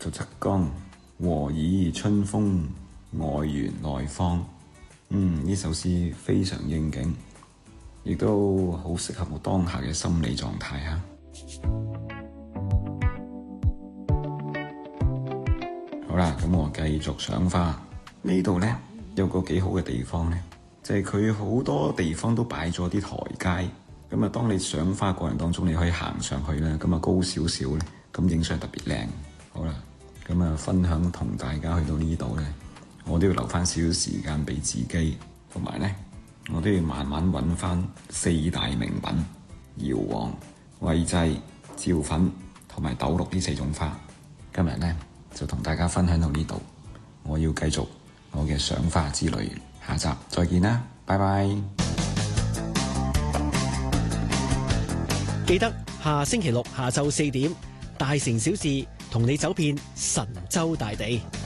做浙江，和以春風外圓內方。呢首詩非常應景，亦都好適合我當下嘅心理狀態啊！好啦，咁我繼續賞花。呢度呢，有個幾好嘅地方呢，就係佢好多地方都擺咗啲台階。咁啊，當你賞花過程當中，你可以行上去啦。咁啊，高少少咧，咁影相特別靚。好啦，咁啊，分享同大家去到呢度呢，我都要留翻少少時間俾自己，同埋呢，我都要慢慢揾翻4大名品：瑤黃、惠濟、趙粉同埋斗綠呢4種花。今日呢，就同大家分享到呢度，我要繼續我嘅賞花之旅，下集再見啦，拜拜。 記得下星期六下晝4點，大城小事同你走遍神州大地。